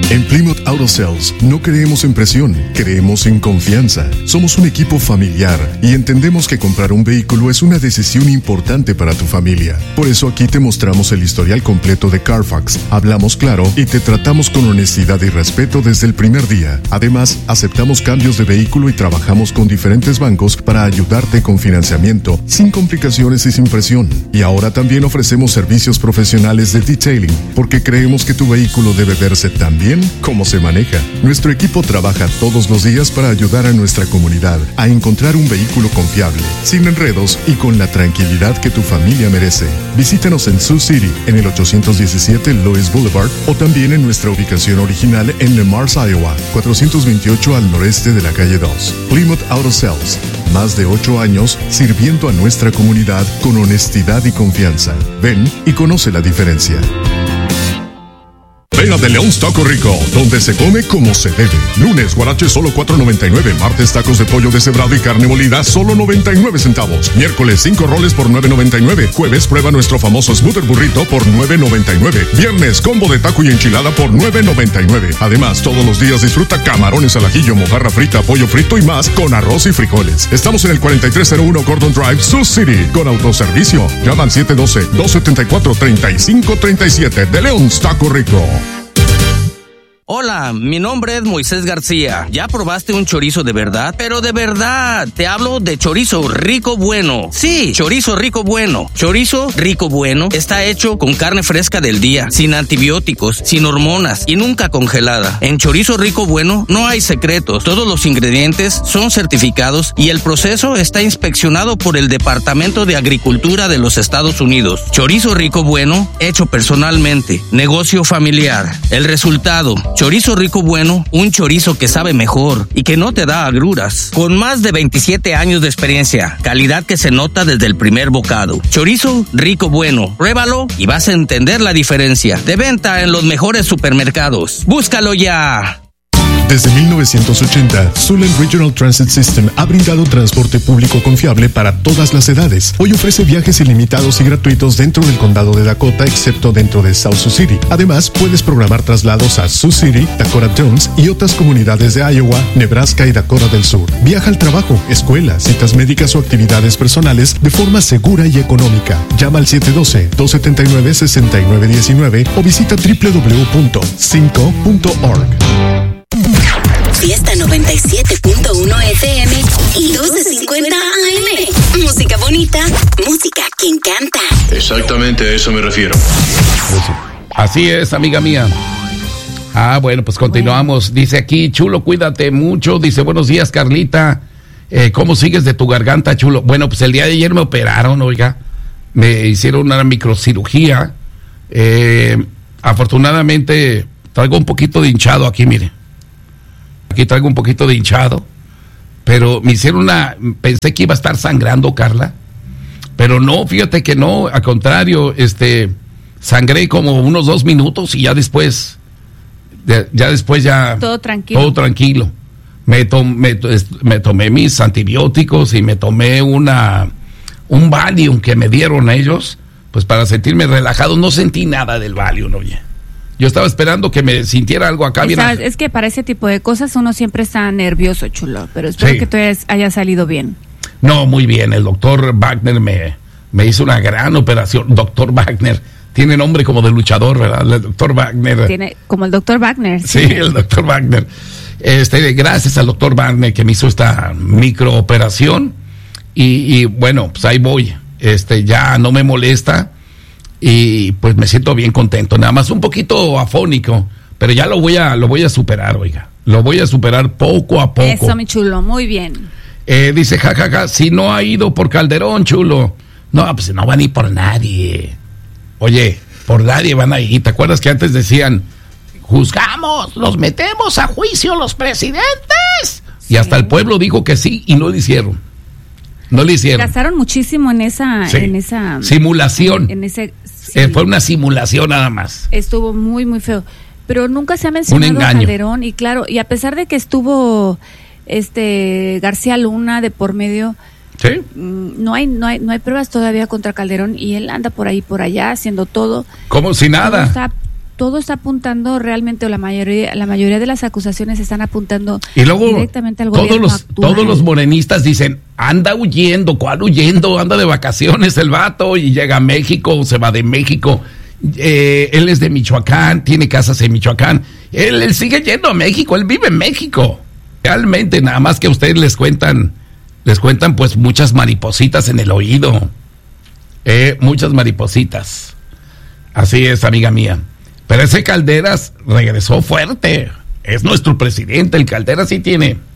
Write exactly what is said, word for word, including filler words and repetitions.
En Plymouth Auto Sales no creemos en presión, creemos en confianza. Somos un equipo familiar y entendemos que comprar un vehículo es una decisión importante para tu familia. Por eso aquí te mostramos el historial completo de Carfax, hablamos claro y te tratamos con honestidad y respeto desde el primer día. Además, aceptamos cambios de vehículo y trabajamos con diferentes bancos para ayudarte con financiamiento, sin complicaciones y sin presión. Y ahora también ofrecemos servicios profesionales de detailing, porque creemos que tu vehículo debe verse tan bien como se maneja. Nuestro equipo trabaja todos los días para ayudar a nuestra comunidad a encontrar un vehículo confiable, sin enredos y con la tranquilidad que tu familia merece. Visítanos en Sioux City, en el ochocientos diecisiete Lois Boulevard, o también en nuestra ubicación original en Le Mars, Iowa, cuatrocientos veintiocho al noreste de la calle dos. Plymouth Auto Sales, más de ocho años sirviendo a nuestra comunidad con honestidad y confianza. Ven y conoce la diferencia. Ven a De Leon's Taco Rico, donde se come como se debe. Lunes, guaraches solo cuatro noventa y nueve. Martes, tacos de pollo deshebrado y carne molida solo noventa y nueve centavos. Miércoles, cinco roles por nueve noventa y nueve. Jueves, prueba nuestro famoso Smoothie Burrito por nueve noventa y nueve. Viernes, combo de taco y enchilada por nueve noventa y nueve. Además, todos los días disfruta camarones al ajillo, mojarra frita, pollo frito y más con arroz y frijoles. Estamos en el cuarenta y tres cero uno Gordon Drive, Sioux City, con autoservicio. Llaman siete uno dos, dos siete cuatro, tres cinco tres siete. De Leon's Taco Rico. Hola, mi nombre es Moisés García. ¿Ya probaste un chorizo de verdad? Pero de verdad, te hablo de chorizo rico bueno. Sí, chorizo rico bueno. Chorizo rico bueno está hecho con carne fresca del día, sin antibióticos, sin hormonas y nunca congelada. En chorizo rico bueno no hay secretos. Todos los ingredientes son certificados y el proceso está inspeccionado por el Departamento de Agricultura de los Estados Unidos. Chorizo rico bueno, hecho personalmente. Negocio familiar. El resultado: chorizo rico bueno, un chorizo que sabe mejor y que no te da agruras. Con más de veintisiete años de experiencia, calidad que se nota desde el primer bocado. Chorizo rico bueno, pruébalo y vas a entender la diferencia. De venta en los mejores supermercados. ¡Búscalo ya! Desde mil novecientos ochenta, Siouxland Regional Transit System ha brindado transporte público confiable para todas las edades. Hoy ofrece viajes ilimitados y gratuitos dentro del condado de Dakota, excepto dentro de South Sioux City. Además, puedes programar traslados a Sioux City, Dakota Jones y otras comunidades de Iowa, Nebraska y Dakota del Sur. Viaja al trabajo, escuela, citas médicas o actividades personales de forma segura y económica. Llama al siete uno dos, dos siete nueve, seis nueve uno nueve o visita doble u doble u doble u punto cinco punto org. Fiesta noventa y siete punto uno F M y doce cincuenta A M. Música bonita, música que encanta. Exactamente a eso me refiero. Así es, amiga mía. Ah, bueno, pues continuamos. Dice aquí, Chulo, cuídate mucho. Dice, buenos días, Carlita. Eh, ¿Cómo sigues de tu garganta, Chulo? Bueno, pues el día de ayer me operaron, oiga. Me hicieron una microcirugía. Eh, afortunadamente, traigo un poquito de hinchado aquí, mire. Aquí traigo un poquito de hinchado, pero me hicieron una, pensé que iba a estar sangrando, Carla, pero no, fíjate que no, al contrario, este, sangré como unos dos minutos y ya después, ya después ya... Todo tranquilo. Todo tranquilo. Me, to, me, me tomé mis antibióticos y me tomé una, un Valium que me dieron ellos, pues para sentirme relajado. No sentí nada del Valium, oye. Yo estaba esperando que me sintiera algo acá. Bien. Es que para ese tipo de cosas uno siempre está nervioso, Chulo, pero espero sí. que todo haya salido bien. No, muy bien. El doctor Wagner me, me hizo una gran operación. Doctor Wagner. Tiene nombre como de luchador, ¿verdad? El doctor Wagner. Tiene como el doctor Wagner. Sí, sí el doctor Wagner. Este, gracias al doctor Wagner que me hizo esta microoperación. Y, y bueno, pues ahí voy. Este, ya no me molesta. Y pues me siento bien contento, nada más un poquito afónico, pero ya lo voy a lo voy a superar, oiga, lo voy a superar poco a poco. Eso, mi Chulo, muy bien. Eh, dice, jajaja, ja, ja, si no ha ido por Calderón, Chulo, no, pues no van a ir por nadie. Oye, por nadie van a ir. ¿Te acuerdas que antes decían, juzgamos, los metemos a juicio los presidentes? Sí. Y hasta el pueblo dijo que sí y no lo hicieron. No lo hicieron. Gastaron muchísimo en esa, sí. en esa simulación. En ese, sí. eh, fue una simulación nada más. Estuvo muy, muy feo. Pero nunca se ha mencionado a Calderón. Y claro, y a pesar de que estuvo este García Luna de por medio, ¿sí? no hay, no hay, no hay pruebas todavía contra Calderón y él anda por ahí, por allá, haciendo todo. Como si nada. Está todo está apuntando realmente, o la mayoría, la mayoría de las acusaciones están apuntando y luego, directamente al todos gobierno los, actual. Todos los morenistas dicen, anda huyendo, ¿cuál huyendo? Anda de vacaciones el vato y llega a México, se va de México. Eh, él es de Michoacán, tiene casas en Michoacán. Él, él sigue yendo a México, él vive en México. Realmente, nada más que a ustedes les cuentan, les cuentan pues muchas maripositas en el oído. Eh, muchas maripositas. Así es, amiga mía. Pero ese Calderas regresó fuerte. Es nuestro presidente. El Calderas sí tiene